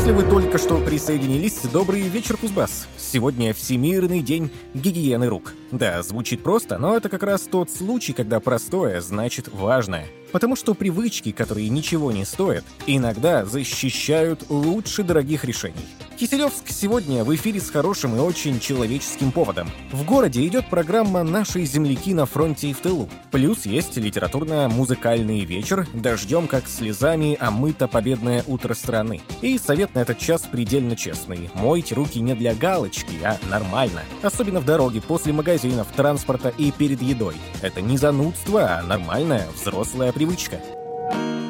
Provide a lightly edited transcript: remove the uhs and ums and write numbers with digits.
Если вы только что присоединились, добрый вечер, Кузбасс. Сегодня Всемирный день гигиены рук. Да, звучит просто, но это как раз тот случай, когда простое значит важное. Потому что привычки, которые ничего не стоят, иногда защищают лучше дорогих решений. Киселевск сегодня в эфире с хорошим и очень человеческим поводом. В городе идет программа «Наши земляки на фронте и в тылу». Плюс есть литературно-музыкальный вечер «Дождем как слезами омыто победное утро страны». И совет на этот час предельно честный. Мойте руки не для галочки, а нормально. Особенно в дороге, после магазинов, транспорта и перед едой. Это не занудство, а нормальная взрослая привычка.